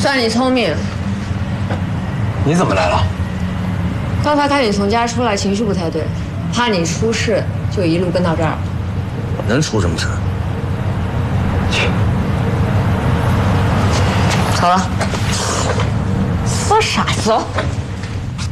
算你聪明。 你怎么来了？ 刚才看你从家出来，情绪不太对，怕你出事，就一路跟到这儿。 我能出什么事？去， 走了。说傻子哦。